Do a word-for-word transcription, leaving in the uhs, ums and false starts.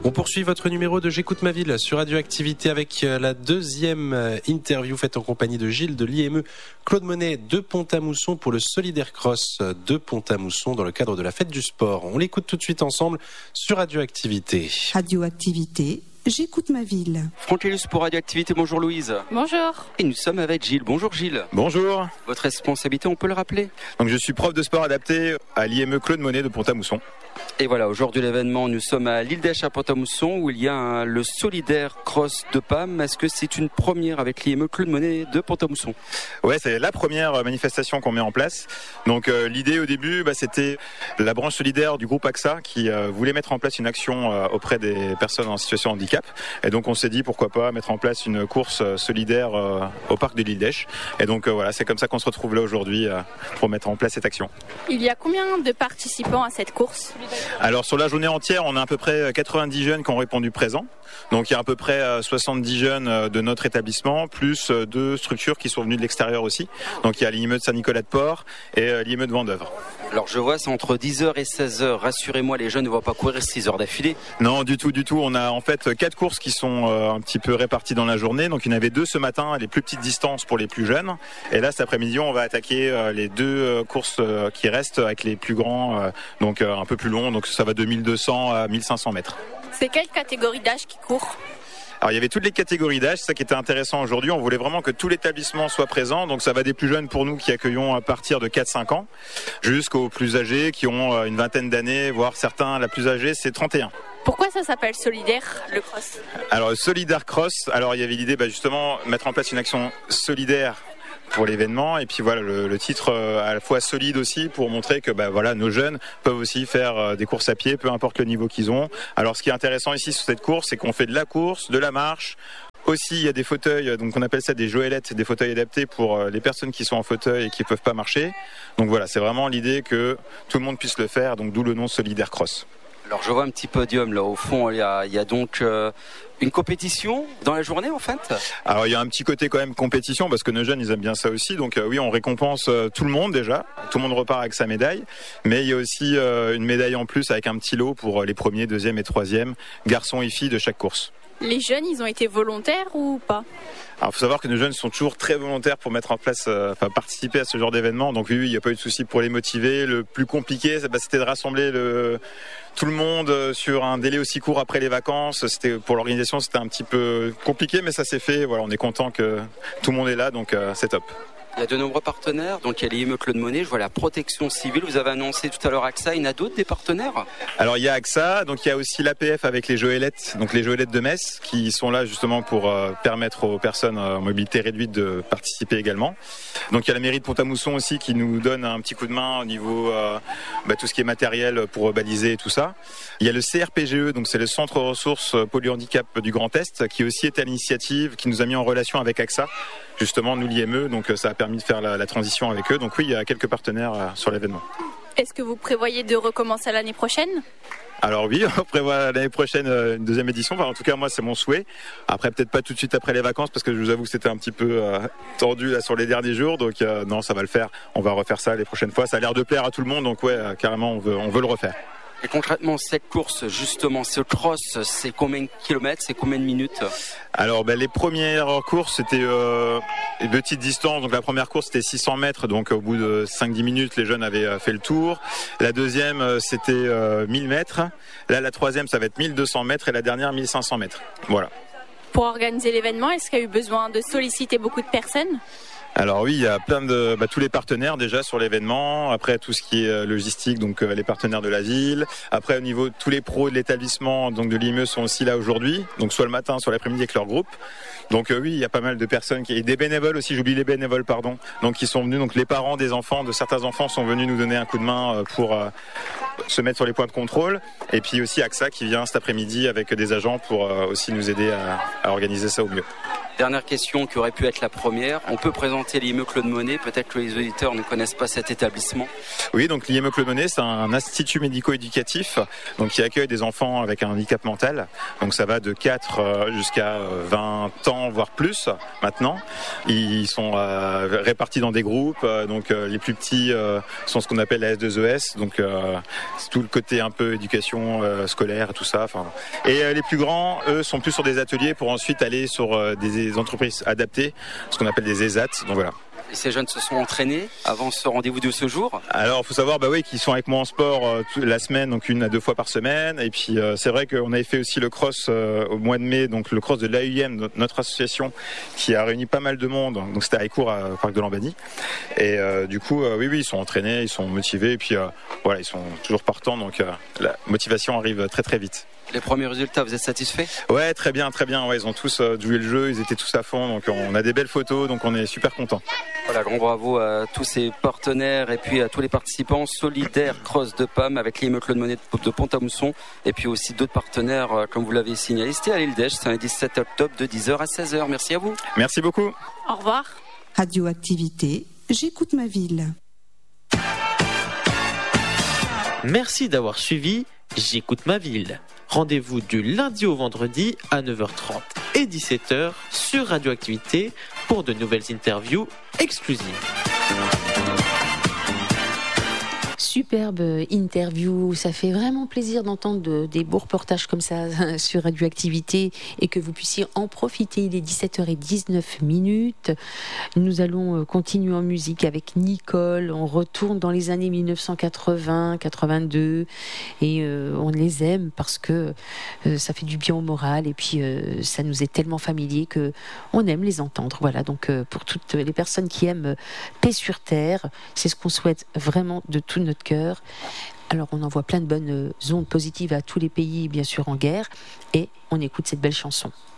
On poursuit votre numéro de J'écoute ma ville sur Radioactivité avec la deuxième interview faite en compagnie de Gilles de l'I M E Claude Monet de Pont-à-Mousson pour le Solidaire Cross de Pont-à-Mousson dans le cadre de la fête du sport. On l'écoute tout de suite ensemble sur Radioactivité. Radioactivité, J'écoute ma ville. Frontelus pour Radioactivité, bonjour Louise. Bonjour. Et nous sommes avec Gilles. Bonjour Gilles. Bonjour. Votre responsabilité, on peut le rappeler? Donc je suis prof de sport adapté à l'I M E Claude Monet de Pont-à-Mousson. Et voilà, aujourd'hui l'événement, nous sommes à l'île d'Esch à Pont-à-Mousson où il y a un, le Solidaire Cross de P A M. Est-ce que c'est une première avec l'I M E Claude Monet de Pont-à-Mousson? Ouais, c'est la première manifestation qu'on met en place. Donc euh, l'idée au début, bah, c'était la branche solidaire du groupe A X A qui euh, voulait mettre en place une action euh, auprès des personnes en situation de handicap. Et donc on s'est dit pourquoi pas mettre en place une course solidaire euh, au parc de l'île d'Esch. Et donc euh, voilà, c'est comme ça qu'on se retrouve là aujourd'hui euh, pour mettre en place cette action. Il y a combien de participants à cette course? Alors sur la journée entière, on a à peu près quatre-vingt-dix jeunes qui ont répondu présent. Donc il y a à peu près soixante-dix jeunes de notre établissement, plus deux structures qui sont venues de l'extérieur aussi. Donc il y a l'I M E de Saint-Nicolas-de-Port et l'I M E de Vendeuvre. Alors je vois, c'est entre dix heures et seize heures. Rassurez-moi, les jeunes ne vont pas courir six heures d'affilée. Non, du tout, du tout. On a en fait quatre courses qui sont un petit peu réparties dans la journée. Donc il y en avait deux ce matin, les plus petites distances pour les plus jeunes. Et là, cet après-midi, on va attaquer les deux courses qui restent avec les plus grands, donc un peu plus longs. Donc ça va de mille deux cents à mille cinq cents mètres. C'est quelle catégorie d'âge qui court ? Alors il y avait toutes les catégories d'âge, c'est ça qui était intéressant aujourd'hui. On voulait vraiment que tout l'établissement soit présent. Donc ça va des plus jeunes pour nous qui accueillons à partir de quatre cinq ans jusqu'aux plus âgés qui ont une vingtaine d'années, voire certains, la plus âgée, c'est trente et un. Pourquoi ça s'appelle Solidaire, le cross ? Alors le Solidaire Cross, alors il y avait l'idée bah, justement mettre en place une action solidaire pour l'événement et puis voilà le, le titre euh, à la fois solide aussi pour montrer que bah voilà nos jeunes peuvent aussi faire euh, des courses à pied peu importe le niveau qu'ils ont. Alors ce qui est intéressant ici sur cette course c'est qu'on fait de la course, de la marche. Aussi, il y a des fauteuils, donc on appelle ça des joëlettes, des fauteuils adaptés pour euh, les personnes qui sont en fauteuil et qui peuvent pas marcher. Donc voilà, c'est vraiment l'idée que tout le monde puisse le faire, donc d'où le nom Solidaire Cross. Alors je vois un petit podium là au fond, il y a, il y a donc euh, une compétition dans la journée en fait. Alors il y a un petit côté quand même compétition parce que nos jeunes ils aiment bien ça aussi, donc euh, oui on récompense euh, tout le monde déjà, tout le monde repart avec sa médaille, mais il y a aussi euh, une médaille en plus avec un petit lot pour les premiers, deuxièmes et troisièmes, garçons et filles de chaque course. Les jeunes, ils ont été volontaires ou pas ? Alors, il faut savoir que nos jeunes sont toujours très volontaires pour mettre en place, euh, enfin participer à ce genre d'événement. Donc oui, oui, il n'y a pas eu de souci pour les motiver. Le plus compliqué, bah, c'était de rassembler le, tout le monde sur un délai aussi court après les vacances. C'était pour l'organisation, c'était un petit peu compliqué, mais ça s'est fait. Voilà, on est content que tout le monde est là, donc euh, c'est top. Il y a de nombreux partenaires, donc il y a l'I M E Claude Monet, je vois la protection civile, vous avez annoncé tout à l'heure A X A, il y en a d'autres des partenaires ? Alors il y a A X A, donc il y a aussi l'A P F avec les joëlettes, donc les joëlettes de Metz, qui sont là justement pour euh, permettre aux personnes en mobilité réduite de participer également. Donc il y a la mairie de Pont-à-Mousson aussi qui nous donne un petit coup de main au niveau euh, bah, tout ce qui est matériel pour baliser et tout ça. Il y a le C R P G E, donc c'est le Centre ressources polyhandicap du Grand Est, qui aussi est à l'initiative, qui nous a mis en relation avec A X A. Justement, nous l'I M E, donc ça a permis de faire la, la transition avec eux. Donc oui, il y a quelques partenaires euh, sur l'événement. Est-ce que vous prévoyez de recommencer l'année prochaine ? Alors oui, on prévoit l'année prochaine euh, une deuxième édition. Enfin, en tout cas, moi, c'est mon souhait. Après, peut-être pas tout de suite après les vacances, parce que je vous avoue que c'était un petit peu euh, tendu là sur les derniers jours. Donc euh, non, ça va le faire. On va refaire ça les prochaines fois. Ça a l'air de plaire à tout le monde. Donc ouais, euh, carrément, on veut, on veut le refaire. Et concrètement, cette course, justement, ce cross, c'est combien de kilomètres, c'est combien de minutes ? Alors, ben, les premières courses, c'était euh, une petite distance. Donc, la première course, c'était six cents mètres. Donc, au bout de cinq dix minutes, les jeunes avaient fait le tour. La deuxième, c'était euh, mille mètres. Là, la troisième, ça va être mille deux cents mètres. Et la dernière, mille cinq cents mètres. Voilà. Pour organiser l'événement, est-ce qu'il y a eu besoin de solliciter beaucoup de personnes ? Alors oui, il y a plein de bah, tous les partenaires déjà sur l'événement. Après tout ce qui est logistique, donc euh, les partenaires de la ville. Après au niveau de tous les pros de l'établissement, donc de l'I M E sont aussi là aujourd'hui. Donc soit le matin, soit l'après-midi avec leur groupe. Donc euh, oui, il y a pas mal de personnes qui et des bénévoles aussi. J'oublie les bénévoles, pardon. Donc qui sont venus. Donc les parents des enfants, de certains enfants, sont venus nous donner un coup de main euh, pour euh, se mettre sur les points de contrôle. Et puis aussi A X A qui vient cet après-midi avec des agents pour euh, aussi nous aider à, à organiser ça au mieux. Dernière question qui aurait pu être la première. On peut présenter l'I M E Claude Monet. Peut-être que les auditeurs ne connaissent pas cet établissement. Oui, donc l'I M E Claude Monet, c'est un institut médico-éducatif donc, qui accueille des enfants avec un handicap mental. Donc ça va de quatre jusqu'à vingt ans, voire plus maintenant. Ils sont euh, répartis dans des groupes. Donc euh, les plus petits euh, sont ce qu'on appelle la S deux E S. Donc euh, c'est tout le côté un peu éducation euh, scolaire et tout ça. Enfin, et euh, les plus grands, eux, sont plus sur des ateliers pour ensuite aller sur euh, des des entreprises adaptées, ce qu'on appelle des E S A T. Donc voilà. Et ces jeunes se sont entraînés avant ce rendez-vous de ce jour? Alors, il faut savoir, bah oui, qu'ils sont avec moi en sport euh, la semaine, donc une à deux fois par semaine. Et puis, euh, c'est vrai qu'on avait fait aussi le cross euh, au mois de mai, donc le cross de l'A U M, notre association, qui a réuni pas mal de monde. Donc, c'était à Écourt, au parc de Lambani. Et euh, du coup, euh, oui, oui, ils sont entraînés, ils sont motivés, et puis euh, voilà, ils sont toujours partants. Donc, euh, la motivation arrive très, très vite. Les premiers résultats, vous êtes satisfaits? Ouais, très bien, très bien. Ouais, ils ont tous euh, joué le jeu, ils étaient tous à fond, donc on a des belles photos, donc on est super contents. Voilà, grand bravo à tous ces partenaires et puis à tous les participants. Solidaire Cross de P A M avec l'I M E Claude Monet de Pont-à-Mousson et puis aussi d'autres partenaires, euh, comme vous l'avez signalé. C'était à l'île d'Esch, c'est un dix-sept octobre de dix heures à seize heures. Merci à vous. Merci beaucoup. Au revoir. Radioactivité, j'écoute ma ville. Merci d'avoir suivi J'écoute ma ville. Rendez-vous du lundi au vendredi à neuf heures trente et dix-sept heures sur Radioactivité pour de nouvelles interviews exclusives. Superbe interview, ça fait vraiment plaisir d'entendre de, des beaux reportages comme ça sur Radioactivité et que vous puissiez en profiter. Il est dix-sept heures dix-neuf minutes. Nous allons continuer en musique avec Nicole. On retourne dans les années mille neuf cent quatre-vingts quatre-vingt-deux et euh, on les aime parce que euh, ça fait du bien au moral et puis euh, ça nous est tellement familier que on aime les entendre. Voilà, donc euh, pour toutes les personnes qui aiment Paix sur Terre, c'est ce qu'on souhaite vraiment de tout notre cœur. Alors on envoie plein de bonnes ondes positives à tous les pays bien sûr en guerre et on écoute cette belle chanson.